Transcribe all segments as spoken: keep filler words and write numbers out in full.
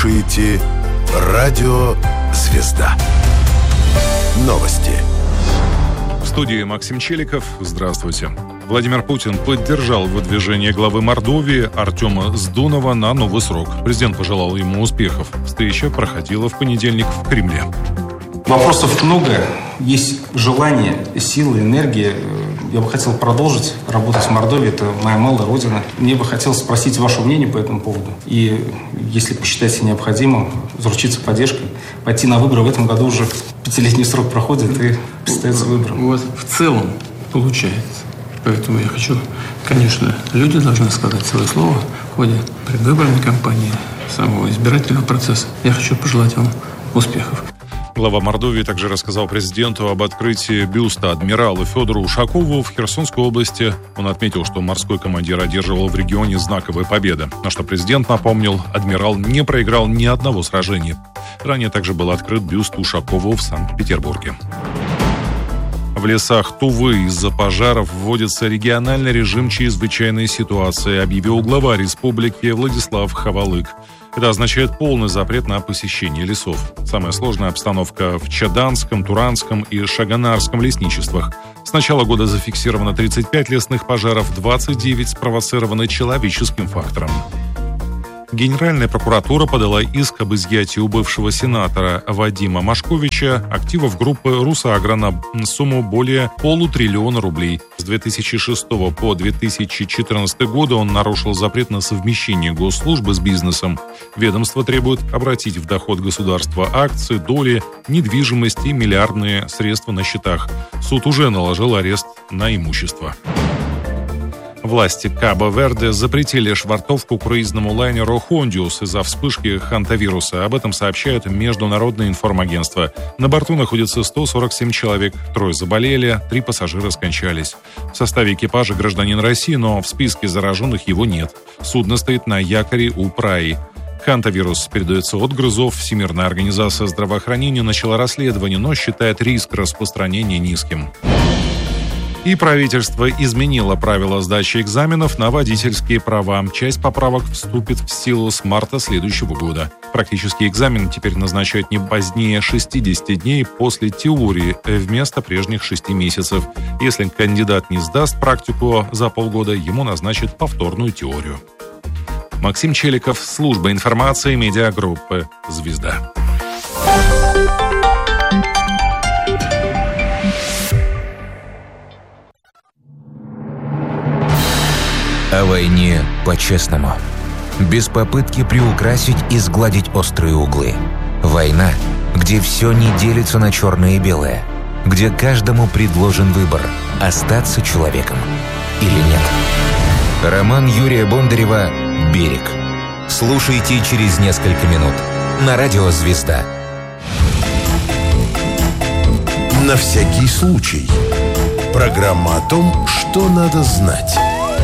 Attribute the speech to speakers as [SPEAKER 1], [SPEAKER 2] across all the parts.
[SPEAKER 1] слушаете Радио «Звезда». Новости.
[SPEAKER 2] В студии Максим Челиков. Здравствуйте. Владимир Путин поддержал выдвижение главы Мордовии Артема Сдунова на новый срок. Президент пожелал ему успехов. Встреча проходила в понедельник в Кремле.
[SPEAKER 3] Вопросов много. Есть желание, силы, энергия. Я бы хотел продолжить работать в Мордовии. Это моя малая родина. Мне бы хотелось спросить ваше мнение по этому поводу. И, если посчитаете необходимым, заручиться поддержкой, пойти на выборы. В этом году уже пятилетний срок проходит, и предстоит выборы.
[SPEAKER 4] У вас в целом получается. Поэтому я хочу, конечно, люди должны сказать свое слово в ходе предвыборной кампании, самого избирательного процесса. Я хочу пожелать вам успехов.
[SPEAKER 2] Глава Мордовии также рассказал президенту об открытии бюста адмиралу Федору Ушакову в Херсонской области. Он отметил, что морской командир одерживал в регионе знаковые победы. На что президент напомнил, адмирал не проиграл ни одного сражения. Ранее также был открыт бюст Ушакову в Санкт-Петербурге. В лесах Тувы из-за пожаров вводится региональный режим чрезвычайной ситуации, объявил глава республики Владислав Хавалык. Это означает полный запрет на посещение лесов. Самая сложная обстановка в Чаданском, Туранском и Шаганарском лесничествах. С начала года зафиксировано тридцать пять лесных пожаров, двадцать девять спровоцированы человеческим фактором. Генеральная прокуратура подала иск об изъятии у бывшего сенатора Вадима Машковича активов группы «Русагра» на сумму более полутриллиона рублей. С две тысячи шестого по две тысячи четырнадцатый годы он нарушил запрет на совмещение госслужбы с бизнесом. Ведомство требует обратить в доход государства акции, доли, недвижимость и миллиардные средства на счетах. Суд уже наложил арест на имущество. Власти Кабо-Верде запретили швартовку круизному лайнеру «Хондиус» из-за вспышки хантавируса. Об этом сообщают международные информагентства. На борту находится сто сорок семь человек. Трое заболели, три пассажира скончались. В составе экипажа гражданин России, но в списке зараженных его нет. Судно стоит на якоре у Праи. Хантавирус передается от грызов. Всемирная организация здравоохранения начала расследование, но считает риск распространения низким. И правительство изменило правила сдачи экзаменов на водительские права. Часть поправок вступит в силу с марта следующего года. Практический экзамен теперь назначают не позднее шестидесяти дней после теории вместо прежних шести месяцев. Если кандидат не сдаст практику за полгода, ему назначат повторную теорию. Максим Челиков, служба информации медиагруппы «Звезда».
[SPEAKER 5] О войне по-честному. Без попытки приукрасить и сгладить острые углы. Война, где все не делится на черное и белое. Где каждому предложен выбор – остаться человеком или нет. Роман Юрия Бондарева «Берег». Слушайте через несколько минут на радио «Звезда».
[SPEAKER 1] На всякий случай. Программа о том, что надо знать.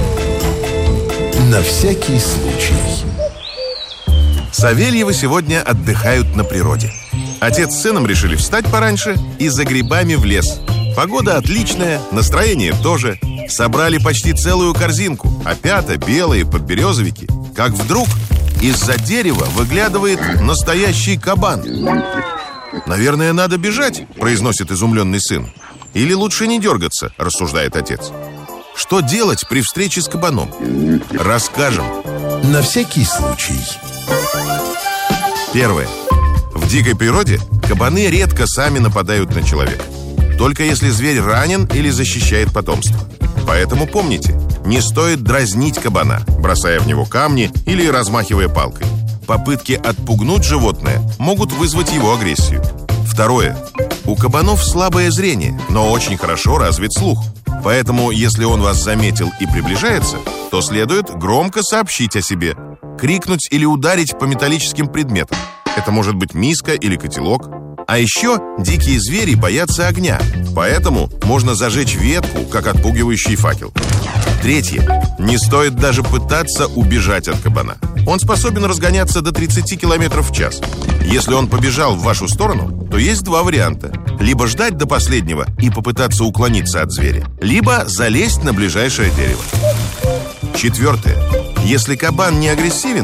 [SPEAKER 1] На всякий случай.
[SPEAKER 6] Савельевы сегодня отдыхают на природе. Отец с сыном решили встать пораньше и за грибами в лес. Погода отличная, настроение тоже. Собрали почти целую корзинку. Опята, белые, подберезовики. Как вдруг из-за дерева выглядывает настоящий кабан. «Наверное, надо бежать», — произносит изумленный сын. «Или лучше не дергаться», — рассуждает отец. Что делать при встрече с кабаном? Расскажем.
[SPEAKER 1] На всякий случай.
[SPEAKER 6] Первое. В дикой природе кабаны редко сами нападают на человека. Только если зверь ранен или защищает потомство. Поэтому помните, не стоит дразнить кабана, бросая в него камни или размахивая палкой. Попытки отпугнуть животное могут вызвать его агрессию. Второе. У кабанов слабое зрение, но очень хорошо развит слух. Поэтому, если он вас заметил и приближается, то следует громко сообщить о себе, крикнуть или ударить по металлическим предметам. Это может быть миска или котелок. А еще дикие звери боятся огня, поэтому можно зажечь ветку, как отпугивающий факел. Третье. Не стоит даже пытаться убежать от кабана. Он способен разгоняться до тридцати километров в час. Если он побежал в вашу сторону, то есть два варианта. Либо ждать до последнего и попытаться уклониться от зверя, либо залезть на ближайшее дерево. Четвертое. Если кабан не агрессивен,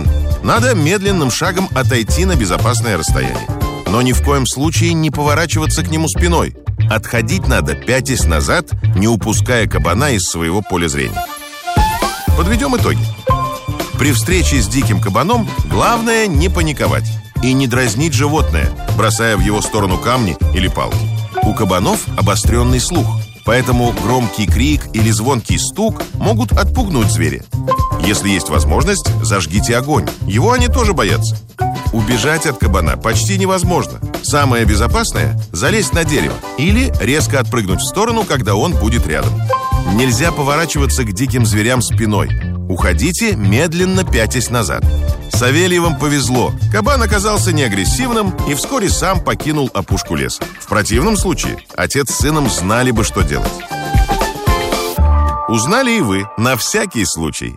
[SPEAKER 6] Надо медленным шагом отойти на безопасное расстояние. Но ни в коем случае не поворачиваться к нему спиной. Отходить надо, пятясь назад, не упуская кабана из своего поля зрения. Подведем итоги. При встрече с диким кабаном главное не паниковать и не дразнить животное, бросая в его сторону камни или палки. У кабанов обостренный слух, поэтому громкий крик или звонкий стук могут отпугнуть зверя. Если есть возможность, зажгите огонь. Его они тоже боятся. Убежать от кабана почти невозможно. Самое безопасное – залезть на дерево или резко отпрыгнуть в сторону, когда он будет рядом. Нельзя поворачиваться к диким зверям спиной. Уходите, медленно пятясь назад. Савельевым повезло. Кабан оказался неагрессивным и вскоре сам покинул опушку леса. В противном случае отец с сыном знали бы, что делать. Узнали и вы, на всякий случай.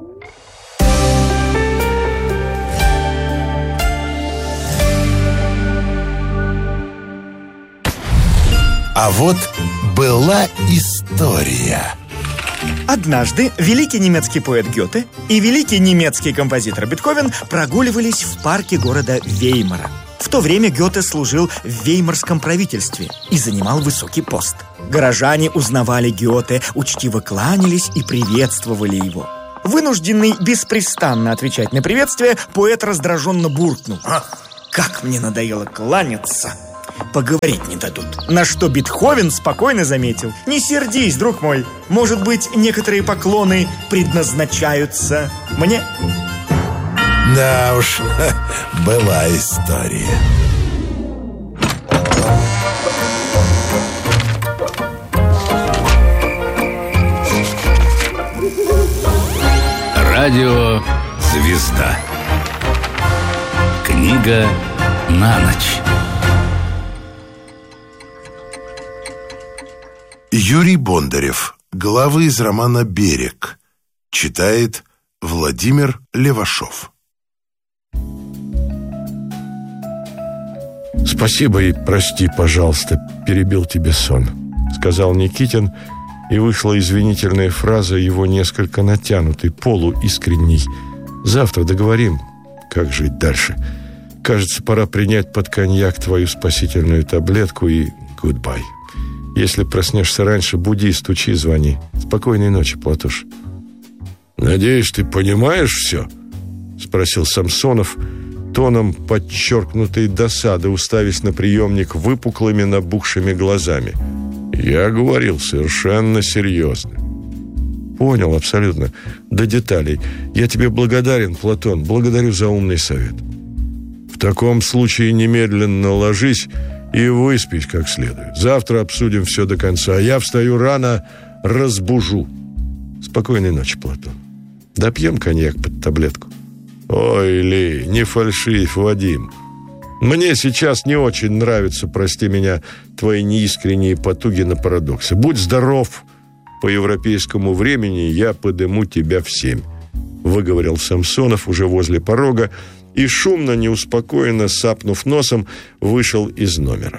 [SPEAKER 1] А вот была история.
[SPEAKER 7] Однажды великий немецкий поэт Гёте и великий немецкий композитор Бетховен прогуливались в парке города Веймара. В то время Гёте служил в веймарском правительстве и занимал высокий пост. Горожане узнавали Гёте, учтиво кланялись и приветствовали его. Вынужденный беспрестанно отвечать на приветствие, поэт раздраженно буркнул: «А, как мне надоело кланяться! Поговорить не дадут». На что Бетховен спокойно заметил: «Не сердись, друг мой, может быть, некоторые поклоны предназначаются мне».
[SPEAKER 1] Да уж, была история.
[SPEAKER 8] Радио «Звезда». Книга на ночь.
[SPEAKER 1] Юрий Бондарев. Главы из романа «Берег». Читает Владимир Левашов.
[SPEAKER 9] «Спасибо и прости, пожалуйста, перебил тебе сон», — сказал Никитин, и вышла извинительная фраза, его несколько натянутый, полуискренний. «Завтра договорим, как жить дальше. Кажется, пора принять под коньяк твою спасительную таблетку и гудбай. Если проснешься раньше, буди, стучи, звони. Спокойной ночи, Платош». «Надеюсь, ты понимаешь все?» — спросил Самсонов, тоном подчеркнутой досады, уставясь на приемник выпуклыми набухшими глазами. «Я говорил совершенно серьезно». «Понял, абсолютно. До деталей. Я тебе благодарен, Платон. Благодарю за умный совет». «В таком случае немедленно ложись и выспись как следует. Завтра обсудим все до конца. Я встаю рано, разбужу». «Спокойной ночи, Платон. Допьем коньяк под таблетку». «Ой, Ли, не фальшивь, Вадим. Мне сейчас не очень нравятся, прости меня, твои неискренние потуги на парадоксы. Будь здоров, по европейскому времени я подыму тебя в семь», выговорил Самсонов уже возле порога и, шумно, неуспокоенно сапнув носом, вышел из номера.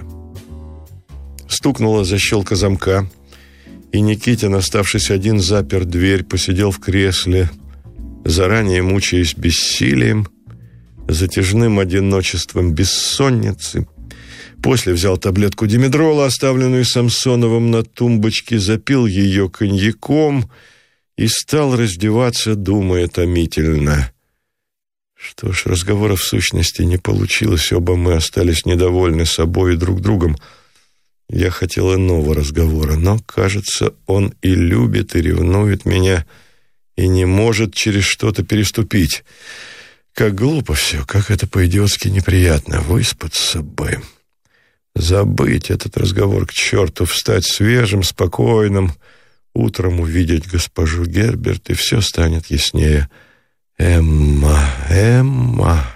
[SPEAKER 9] Стукнула защелка замка, и Никитин, оставшись один, запер дверь, посидел в кресле, заранее мучаясь бессилием, затяжным одиночеством бессонницы. После взял таблетку димедрола, оставленную Самсоновым на тумбочке, запил ее коньяком и стал раздеваться, думая томительно. Что ж, разговора в сущности не получилось, оба мы остались недовольны собой и друг другом. Я хотел иного разговора, но, кажется, он и любит, и ревнует меня, и не может через что-то переступить. Как глупо все, как это по-идиотски неприятно. Выспаться бы, забыть этот разговор к черту, встать свежим, спокойным, утром увидеть госпожу Герберт, и все станет яснее. Эмма, Эмма.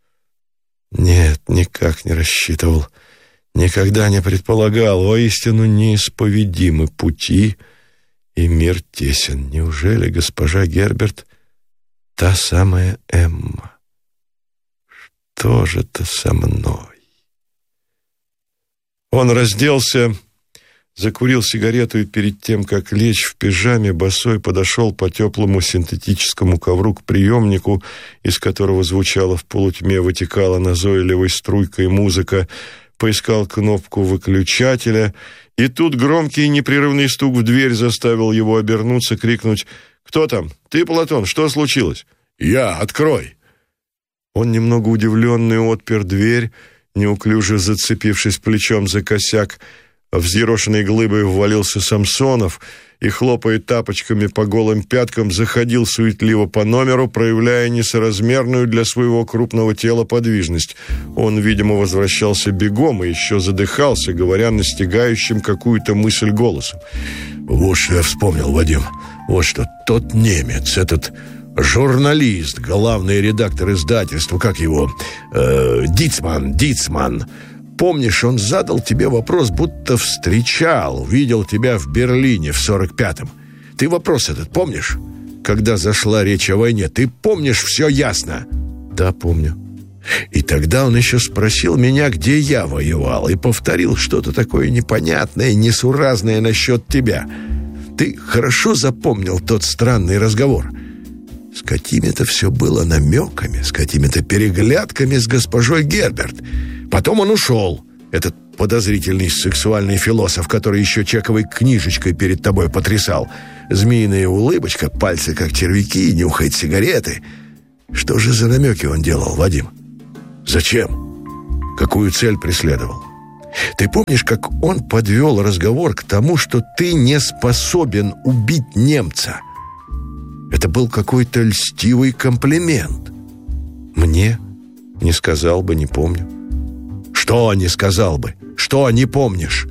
[SPEAKER 9] Нет, никак не рассчитывал, никогда не предполагал. Воистину неисповедимы пути, и мир тесен. Неужели госпожа Герберт та самая Эмма? Что же это со мной? Он разделся, закурил сигарету и перед тем, как лечь в пижаме, босой подошел по теплому синтетическому ковру к приемнику, из которого звучала в полутьме, вытекала назойливой струйкой музыка, поискал кнопку выключателя, и тут громкий непрерывный стук в дверь заставил его обернуться, крикнуть: «Кто там? Ты, Платон, что случилось?» «Я, открой!» Он, немного удивленный, отпер дверь, неуклюже зацепившись плечом за косяк. Взъерошенной глыбой ввалился Самсонов и, хлопая тапочками по голым пяткам, заходил суетливо по номеру, проявляя несоразмерную для своего крупного тела подвижность. Он, видимо, возвращался бегом и еще задыхался, говоря настигающим какую-то мысль голосом. «Вот что я вспомнил, Вадим. Вот что, тот немец, этот журналист, главный редактор издательства, как его, э, Дицман, Дицман. Помнишь, он задал тебе вопрос, будто встречал, видел тебя в Берлине в сорок пятом. Ты вопрос этот помнишь? Когда зашла речь о войне, ты помнишь все ясно?» «Да, помню». И тогда он еще спросил меня, где я воевал, и повторил что-то такое непонятное, несуразное насчет тебя. Ты хорошо запомнил тот странный разговор? С какими-то все было намеками, с какими-то переглядками с госпожой Герберт. Потом он ушел, этот подозрительный сексуальный философ, который еще чековой книжечкой перед тобой потрясал. Змеиная улыбочка, пальцы как червяки, нюхает сигареты. Что же за намеки он делал, Вадим? Зачем? Какую цель преследовал? Ты помнишь, как он подвел разговор к тому, что ты не способен убить немца? Это был какой-то льстивый комплимент. Мне? Не сказал бы, не помню. Что не сказал бы? Что не помнишь?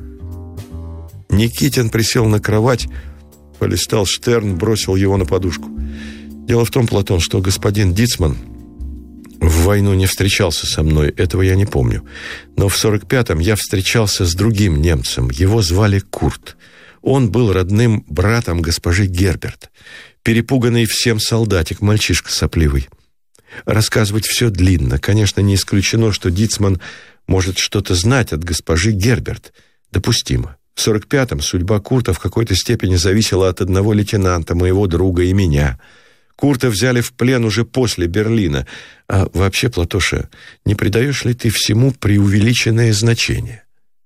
[SPEAKER 9] Никитин присел на кровать, полистал Штерн, бросил его на подушку. Дело в том, Платон, что господин Дицман в войну не встречался со мной, этого я не помню. Но в сорок пятом я встречался с другим немцем, его звали Курт. Он был родным братом госпожи Герберт. Перепуганный всем солдатик, мальчишка сопливый. Рассказывать все длинно. Конечно, не исключено, что Дицман может что-то знать от госпожи Герберт. Допустимо. В сорок пятом судьба Курта в какой-то степени зависела от одного лейтенанта, моего друга и меня. Курта взяли в плен уже после Берлина. А вообще, Платоша, не придаешь ли ты всему преувеличенное значение?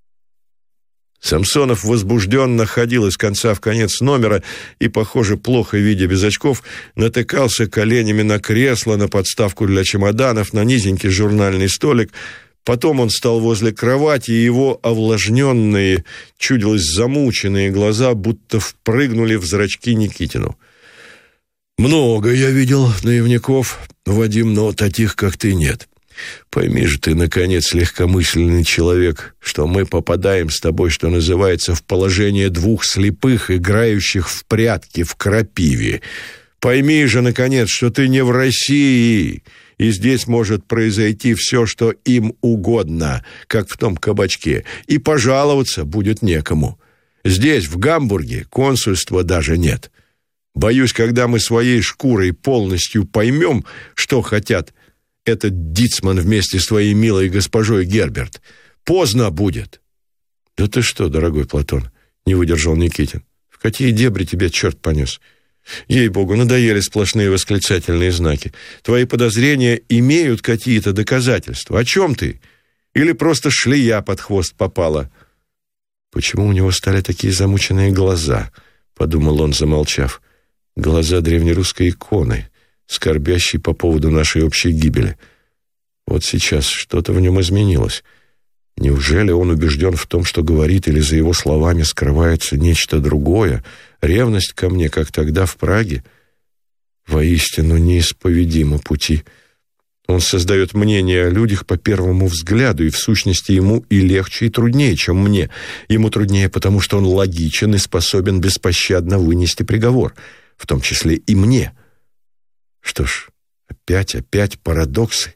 [SPEAKER 9] Самсонов возбужденно ходил из конца в конец номера и, похоже, плохо видя без очков, натыкался коленями на кресло, на подставку для чемоданов, на низенький журнальный столик. Потом он стал возле кровати, и его овлажненные, чудилось замученные глаза будто впрыгнули в зрачки Никитину. «Много я видел наивников, Вадим, но таких, как ты, нет. Пойми же ты, наконец, легкомысленный человек, что мы попадаем с тобой, что называется, в положение двух слепых, играющих в прятки в крапиве. Пойми же, наконец, что ты не в России, и здесь может произойти все, что им угодно, как в том кабачке, и пожаловаться будет некому. Здесь, в Гамбурге, консульства даже нет. Боюсь, когда мы своей шкурой полностью поймем, что хотят этот Дицман вместе с твоей милой госпожой Герберт, поздно будет». «Да ты что, дорогой Платон?» — не выдержал Никитин. «В какие дебри тебя черт понес? Ей-богу, надоели сплошные восклицательные знаки. Твои подозрения имеют какие-то доказательства. О чем ты? Или просто шлея под хвост попала?» «Почему у него стали такие замученные глаза?» — подумал он, замолчав. «Глаза древнерусской иконы, скорбящей по поводу нашей общей гибели. Вот сейчас что-то в нем изменилось. Неужели он убежден в том, что говорит, или за его словами скрывается нечто другое? Ревность ко мне, как тогда в Праге? Воистину неисповедимы пути. Он создает мнение о людях по первому взгляду, и в сущности ему и легче, и труднее, чем мне. Ему труднее, потому что он логичен и способен беспощадно вынести приговор, в том числе и мне. Что ж, опять, опять парадоксы.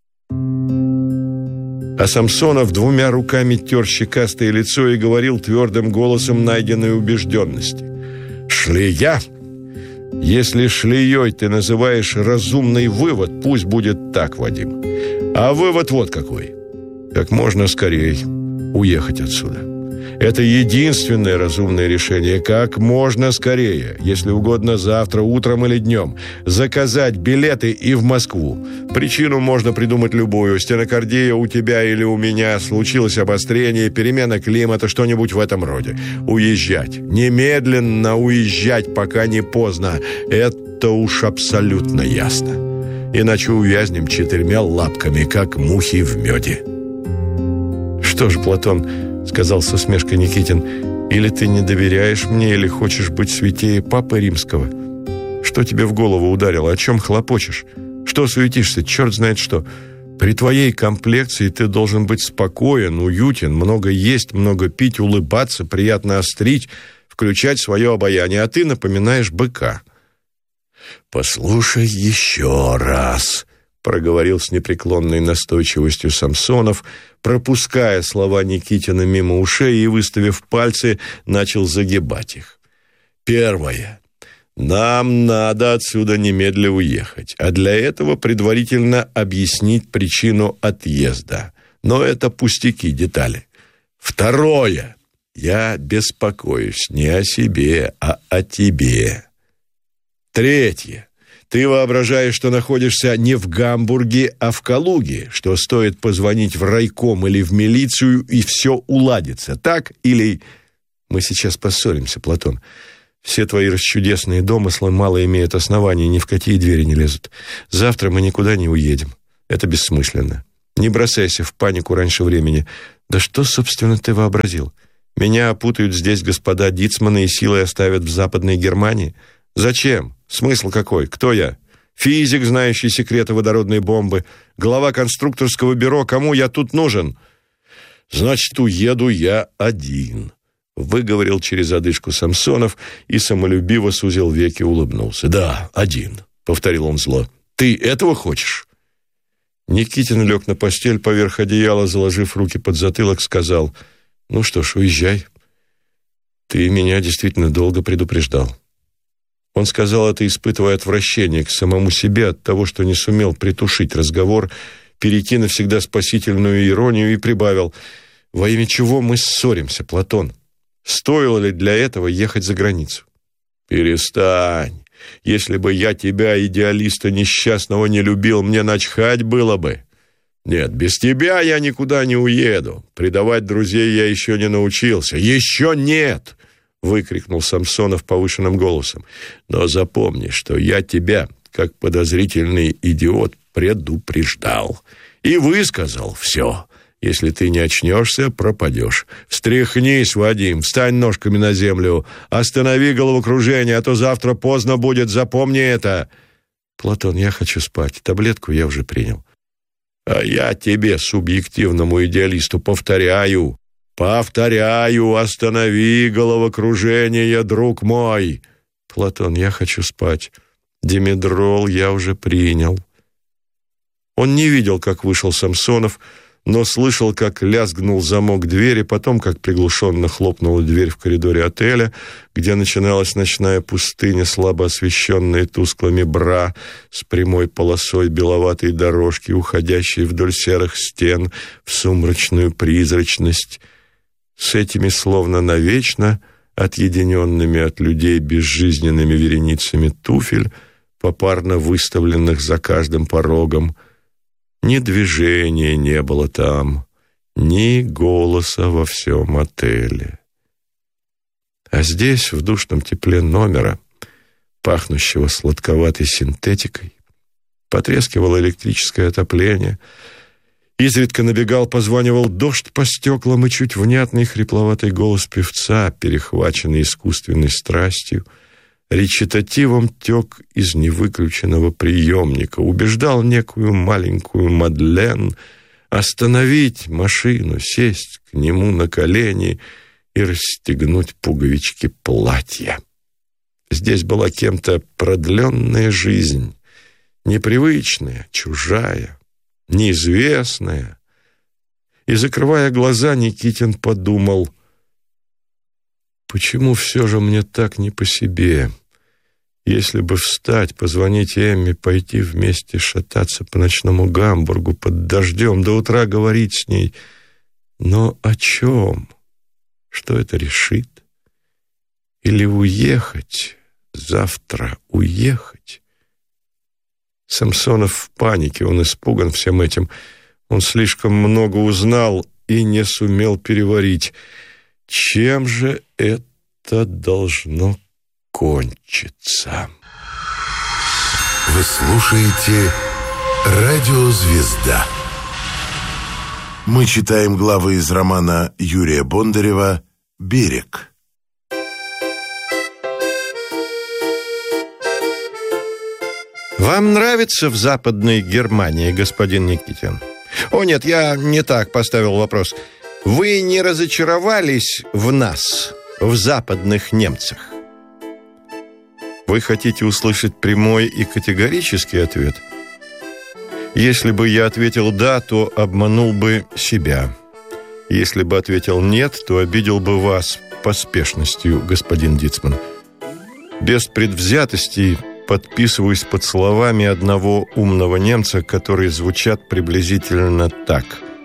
[SPEAKER 9] А Самсонов двумя руками тер щекастое лицо и говорил твердым голосом найденной убежденности: «Шлея? Если шлеей ты называешь разумный вывод, пусть будет так, Вадим. А вывод вот какой: как можно скорее уехать отсюда. Это единственное разумное решение. Как можно скорее, если угодно завтра утром или днем, заказать билеты и в Москву. Причину можно придумать любую. Стенокардия у тебя или у меня, случилось обострение, перемена климата, что-нибудь в этом роде. Уезжать. Немедленно уезжать, пока не поздно. Это уж абсолютно ясно. Иначе увязнем четырьмя лапками, как мухи в меде. Что ж, Платон, сказал с усмешкой Никитин, или ты не доверяешь мне, или хочешь быть святее Папы Римского? Что тебе в голову ударило? О чем хлопочешь? Что суетишься? Черт знает что. При твоей комплекции ты должен быть спокоен, уютен, много есть, много пить, улыбаться, приятно острить, включать свое обаяние, а ты напоминаешь быка. «Послушай еще раз», — проговорил с непреклонной настойчивостью Самсонов, пропуская слова Никитина мимо ушей и, выставив пальцы, начал загибать их. «Первое. Нам надо отсюда немедля уехать, а для этого предварительно объяснить причину отъезда. Но это пустяки, детали. Второе. Я беспокоюсь не о себе, а о тебе. Третье. Ты воображаешь, что находишься не в Гамбурге, а в Калуге, что стоит позвонить в райком или в милицию, и все уладится. Так или... Мы сейчас поссоримся, Платон. Все твои расчудесные домыслы мало имеют оснований, ни в какие двери не лезут. Завтра мы никуда не уедем. Это бессмысленно. Не бросайся в панику раньше времени. Да что, собственно, ты вообразил? Меня опутают здесь господа Дицманы и силой оставят в Западной Германии? Зачем? Смысл какой? Кто я? Физик, знающий секреты водородной бомбы, глава конструкторского бюро. Кому я тут нужен? Значит, уеду я один, выговорил через одышку Самсонов и самолюбиво сузил веки, улыбнулся. Да, один, повторил он зло. Ты этого хочешь? Никитин лег на постель поверх одеяла, заложив руки под затылок, сказал: ну что ж, уезжай. Ты меня действительно долго предупреждал. Он сказал это, испытывая отвращение к самому себе от того, что не сумел притушить разговор, перейти на всегда спасительную иронию, и прибавил: во имя чего мы ссоримся, Платон? Стоило ли для этого ехать за границу? Перестань. Если бы я тебя, идеалиста несчастного, не любил, мне начхать было бы. Нет, без тебя я никуда не уеду. Предавать друзей я еще не научился. Еще нет! Выкрикнул Самсонов повышенным голосом. Но запомни, что я тебя, как подозрительный идиот, предупреждал. И высказал все. Если ты не очнешься, пропадешь. Встряхнись, Вадим, встань ножками на землю. Останови головокружение, а то завтра поздно будет, запомни это. Платон, я хочу спать. Таблетку я уже принял. А я тебе, субъективному идеалисту, повторяю. Повторяю, останови головокружение, друг мой. Платон, я хочу спать. Димедрол я уже принял. Он не видел, как вышел Самсонов, но слышал, как лязгнул замок двери, потом, как приглушенно хлопнула дверь в коридоре отеля, где начиналась ночная пустыня, слабо освещенная тусклыми бра, с прямой полосой беловатой дорожки, уходящей вдоль серых стен в сумрачную призрачность, с этими словно навечно отъединенными от людей безжизненными вереницами туфель, попарно выставленных за каждым порогом. Ни движения не было там, ни голоса во всем отеле. А здесь, в душном тепле номера, пахнущего сладковатой синтетикой, потрескивало электрическое отопление, изредка набегал, позванивал дождь по стеклам, и чуть внятный хрипловатый голос певца, перехваченный искусственной страстью, речитативом тек из невыключенного приемника, убеждал некую маленькую Мадлен остановить машину, сесть к нему на колени и расстегнуть пуговички платья. Здесь была кем-то продленная жизнь, непривычная, чужая, неизвестная. И, закрывая глаза, Никитин подумал: почему все же мне так не по себе? Если бы встать, позвонить Эмме, пойти вместе шататься по ночному Гамбургу под дождем, до утра говорить с ней. Но о чем? что это решит? Или уехать, завтра уехать? Самсонов в панике, он испуган всем этим. Он слишком много узнал и не сумел переварить. Чем же это должно кончиться?
[SPEAKER 1] Вы слушаете «Радио Звезда». Мы читаем главы из романа Юрия Бондарева «Берег».
[SPEAKER 9] Вам нравится в Западной Германии, господин Никитин? О, нет, я не так поставил вопрос. Вы не разочаровались в нас, в западных немцах? Вы хотите услышать прямой и категорический ответ? Если бы я ответил «да», то обманул бы себя. Если бы ответил «нет», то обидел бы вас поспешностью, господин Дицман. Без предвзятостей подписываюсь под словами одного умного немца, которые звучат приблизительно так.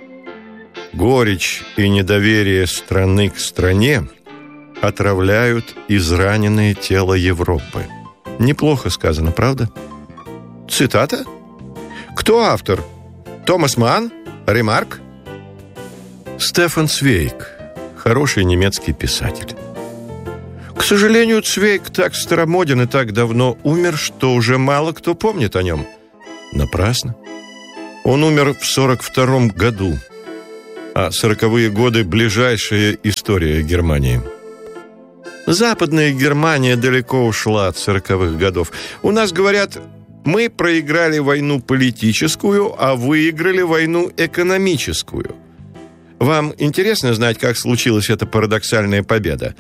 [SPEAKER 9] Горечь и недоверие страны к стране отравляют израненное тело Европы. Неплохо сказано, правда? Цитата? Кто автор? Томас Манн? Ремарк? Стефан Цвейг, хороший немецкий писатель. К сожалению, Цвейг так старомоден и так давно умер, что уже мало кто помнит о нем. Напрасно. Он умер в сорок втором году, а сороковые годы – ближайшая история Германии. Западная Германия далеко ушла от сороковых годов. У нас говорят, мы проиграли войну политическую, а выиграли войну экономическую. Вам интересно знать, как случилась эта парадоксальная победа?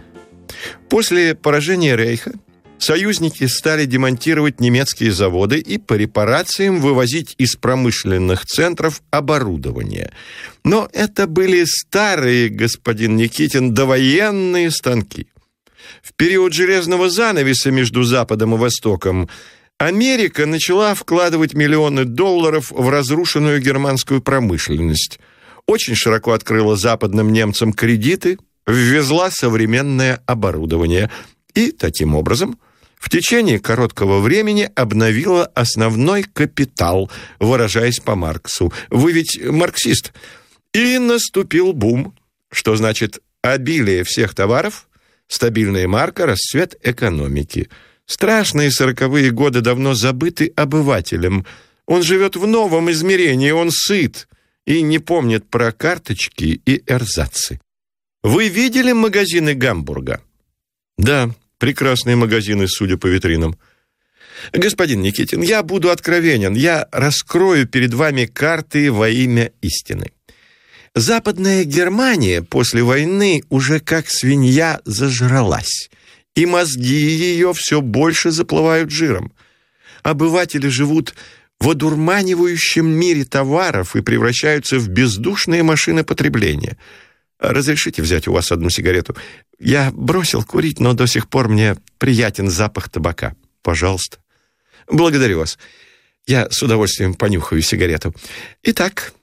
[SPEAKER 9] После поражения Рейха союзники стали демонтировать немецкие заводы и по репарациям вывозить из промышленных центров оборудование. Но это были старые, господин Никитин, довоенные станки. В период железного занавеса между Западом и Востоком Америка начала вкладывать миллионы долларов в разрушенную германскую промышленность. Очень широко открыла западным немцам кредиты, ввезла современное оборудование и, таким образом, в течение короткого времени обновила основной капитал, выражаясь по Марксу. Вы ведь марксист. И наступил бум, что значит обилие всех товаров, стабильная марка, расцвет экономики. Страшные сороковые годы давно забыты обывателем. Он живет в новом измерении, он сыт и не помнит про карточки и эрзацы. Вы видели магазины Гамбурга? Да, прекрасные магазины, судя по витринам. Господин Никитин, я буду откровенен, я раскрою перед вами карты во имя истины. Западная Германия после войны уже как свинья зажралась, и мозги ее все больше заплывают жиром. Обыватели живут в одурманивающем мире товаров и превращаются в бездушные машины потребления. Разрешите взять у вас одну сигарету? Я бросил курить, но до сих пор мне приятен запах табака. Пожалуйста. Благодарю вас. Я с удовольствием понюхаю сигарету. Итак,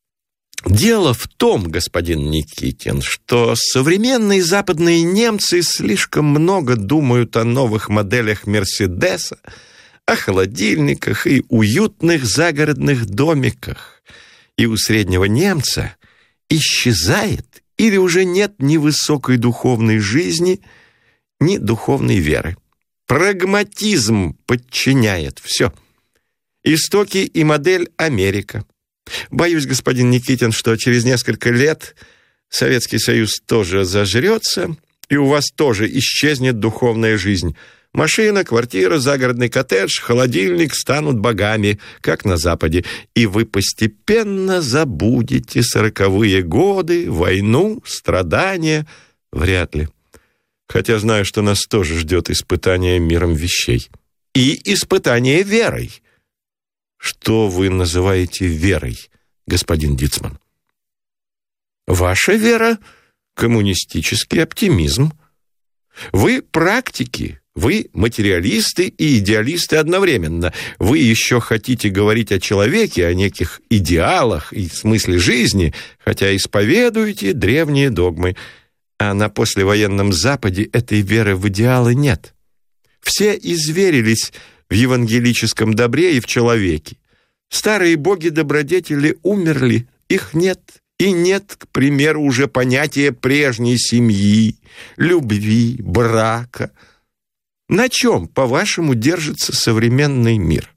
[SPEAKER 9] дело в том, господин Никитин, что современные западные немцы слишком много думают о новых моделях Мерседеса, о холодильниках и уютных загородных домиках. И у среднего немца исчезает или уже нет ни высокой духовной жизни, ни духовной веры. Прагматизм подчиняет все. Истоки и модель Америка. Боюсь, господин Никитин, что через несколько лет Советский Союз тоже зажрется, и у вас тоже исчезнет духовная жизнь. Машина, квартира, загородный коттедж, холодильник станут богами, как на Западе, и вы постепенно забудете сороковые годы, войну, страдания. Вряд ли. Хотя знаю, что нас тоже ждет испытание миром вещей. И испытание верой. Что вы называете верой, господин Дицман? Ваша вера — коммунистический оптимизм. Вы практики, вы материалисты и идеалисты одновременно. Вы еще хотите говорить о человеке, о неких идеалах и смысле жизни, хотя исповедуете древние догмы. А на послевоенном Западе этой веры в идеалы нет. Все изверились в евангелическом добре и в человеке. Старые боги-добродетели умерли, их нет. И нет, к примеру, уже понятия прежней семьи, любви, брака. На чем, по-вашему, держится современный мир?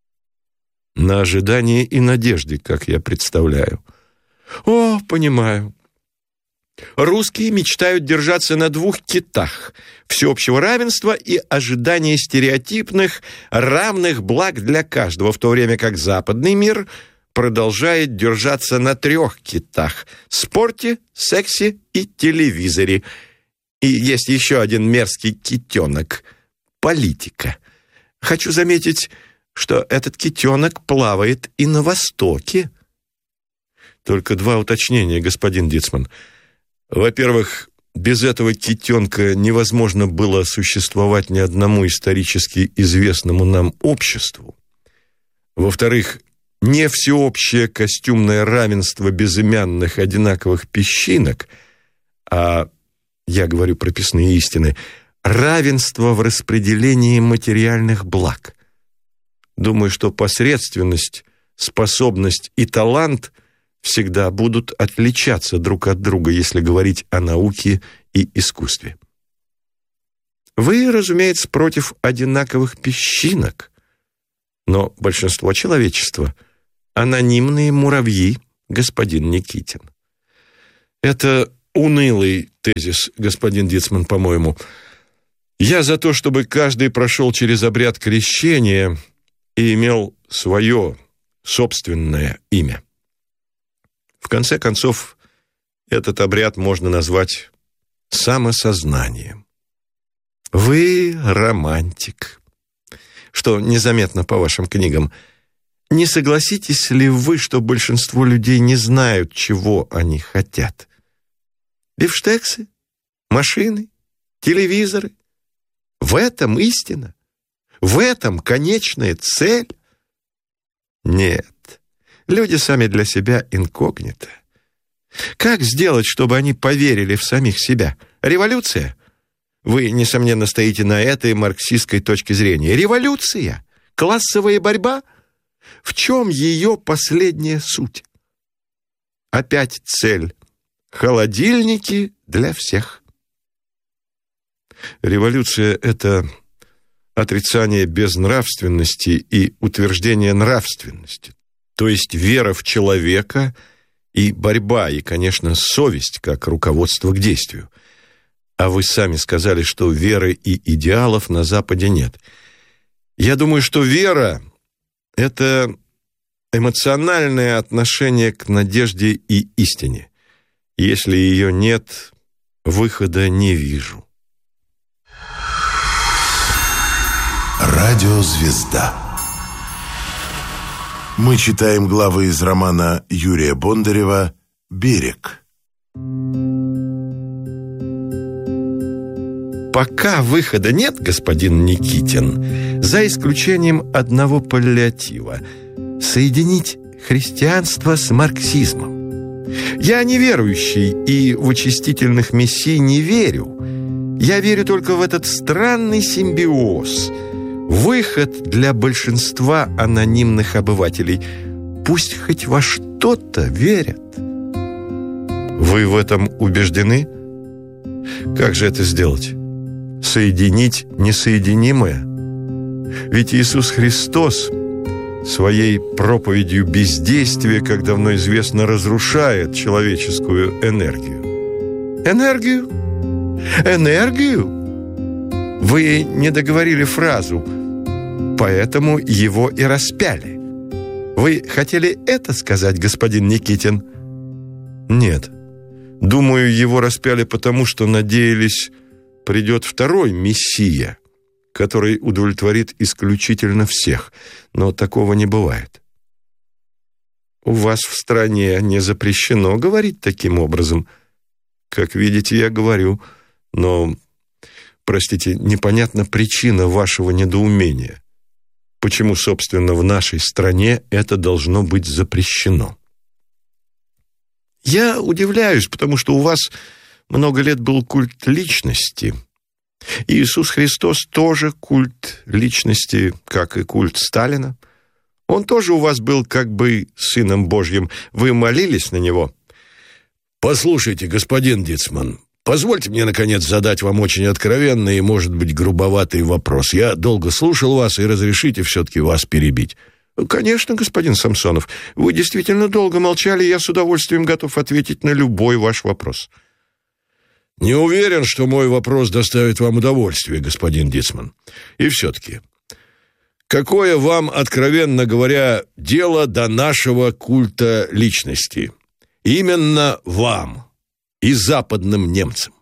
[SPEAKER 9] На ожидании и надежде, как я представляю. О, понимаю. Русские мечтают держаться на двух китах – всеобщего равенства и ожидания стереотипных, равных благ для каждого, в то время как западный мир продолжает держаться на трех китах – спорте, сексе и телевизоре. И есть еще один мерзкий китенок – политика. Хочу заметить, что этот китенок плавает и на Востоке. Только два уточнения, господин Дицман. Во-первых, без этого китенка невозможно было существовать ни одному исторически известному нам обществу. Во-вторых, не всеобщее костюмное равенство безымянных одинаковых песчинок, а, я говорю прописные истины, равенство в распределении материальных благ. Думаю, что посредственность, способность и талант всегда будут отличаться друг от друга, если говорить о науке и искусстве. Вы, разумеется, против одинаковых песчинок, но большинство человечества — анонимные муравьи, господин Никитин. Это унылый тезис, господин Дицман, по-моему. Я за то, чтобы каждый прошел через обряд крещения и имел свое собственное имя. В конце концов, этот обряд можно назвать самосознанием. Вы романтик, что незаметно по вашим книгам. Не согласитесь ли вы, что большинство людей не знают, чего они хотят? Бифштексы? Машины? Телевизоры? В этом истина? В этом конечная цель? Нет. Люди сами для себя инкогнито. Как сделать, чтобы они поверили в самих себя? Революция? Вы, несомненно, стоите на этой марксистской точке зрения. Революция? Классовая борьба? В чем ее последняя суть? Опять цель. Холодильники для всех. Революция — это отрицание безнравственности и утверждение нравственности. То есть вера в человека и борьба, и, конечно, совесть как руководство к действию. А вы сами сказали, что веры и идеалов на Западе нет. Я думаю, что вера — это эмоциональное отношение к надежде и истине. Если ее нет, выхода не вижу.
[SPEAKER 1] Радиозвезда. Мы читаем главы из романа Юрия Бондарева «Берег».
[SPEAKER 9] Пока выхода нет, господин Никитин, за исключением одного паллиатива – соединить христианство с марксизмом. Я неверующий и в очистительных мессий не верю. Я верю только в этот странный симбиоз – выход для большинства анонимных обывателей. Пусть хоть во что-то верят. Вы в этом убеждены? Как же это сделать? Соединить несоединимое? Ведь Иисус Христос своей проповедью бездействия, как давно известно, разрушает человеческую энергию. Энергию? Энергию? Вы не договорили фразу, поэтому его и распяли. Вы хотели это сказать, господин Никитин? Нет. Думаю, его распяли потому, что надеялись, придет второй мессия, который удовлетворит исключительно всех. Но такого не бывает. У вас в стране не запрещено говорить таким образом. Как видите, я говорю, но, простите, непонятна причина вашего недоумения. Почему, собственно, в нашей стране это должно быть запрещено? Я удивляюсь, потому что у вас много лет был культ личности. Иисус Христос тоже культ личности, как и культ Сталина. Он тоже у вас был как бы Сыном Божьим. Вы молились на Него?
[SPEAKER 10] Послушайте, господин Дицман, позвольте мне, наконец, задать вам очень откровенный и, может быть, грубоватый вопрос. Я долго слушал вас, и разрешите все-таки вас перебить.
[SPEAKER 9] Конечно, господин Самсонов. Вы действительно долго молчали, и я с удовольствием готов ответить на любой ваш вопрос.
[SPEAKER 10] Не уверен, что мой вопрос доставит вам удовольствие, господин Дицман. И все-таки, какое вам, откровенно говоря, дело до нашего культа личности? Именно вам и западным немцам.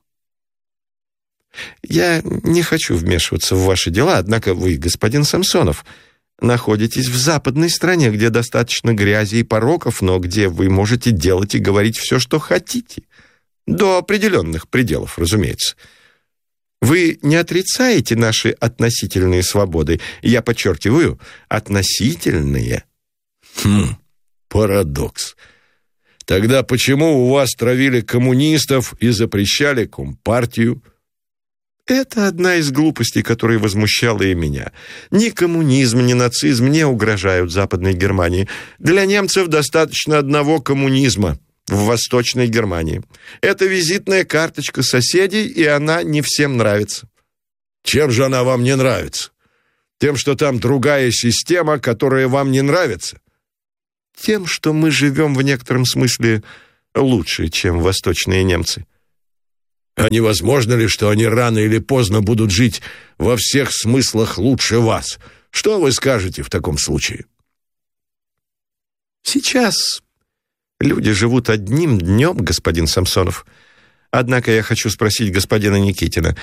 [SPEAKER 9] Я не хочу вмешиваться в ваши дела, однако вы, господин Самсонов, находитесь в западной стране, где достаточно грязи и пороков, но где вы можете делать и говорить все, что хотите. До определенных пределов, разумеется. Вы не отрицаете наши относительные свободы. Я подчеркиваю, относительные.
[SPEAKER 10] Хм, парадокс. Тогда почему у вас травили коммунистов и запрещали компартию?
[SPEAKER 9] Это одна из глупостей, которая возмущала и меня. Ни коммунизм, ни нацизм не угрожают Западной Германии. Для немцев достаточно одного коммунизма в Восточной Германии. Это визитная карточка соседей, и она не всем нравится.
[SPEAKER 10] Чем же она вам не нравится? Тем, что там другая система, которая вам не нравится?
[SPEAKER 9] Тем, что мы живем в некотором смысле лучше, чем восточные немцы.
[SPEAKER 10] А невозможно ли, что они рано или поздно будут жить во всех смыслах лучше вас? Что вы скажете в таком случае?
[SPEAKER 9] Сейчас люди живут одним днем, господин Самсонов. Однако я хочу спросить господина Никитина,